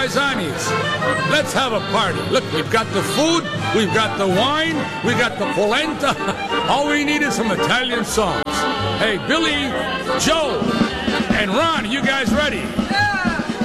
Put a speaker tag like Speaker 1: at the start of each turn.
Speaker 1: paisanis, let's have a party. Look, we've got the food, we've got the wine, we got the polenta. All we need is some Italian songs. Hey, Billy, Joe, and Ron, you guys ready?
Speaker 2: Yeah!